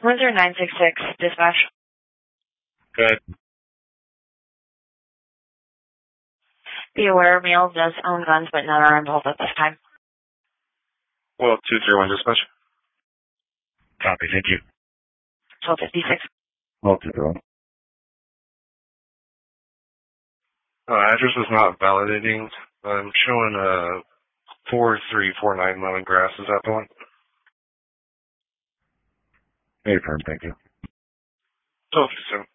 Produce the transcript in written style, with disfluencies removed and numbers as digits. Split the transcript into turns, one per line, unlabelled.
Windsor 966, dispatch.
Good.
Be aware, male does own guns, but none are involved at this time.
Well, 201 dispatch.
Copy, thank you.
1256.
Multi-drone.
Address is not validating. I'm showing 4349 Lemon Grass. Is that the one?
Affirm, thank you.
1257.